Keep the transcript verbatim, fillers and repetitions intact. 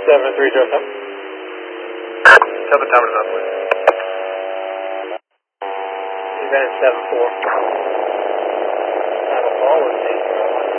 seven three zero seven. Tell the timer to stop, please. You ran seven four. Have a call with me.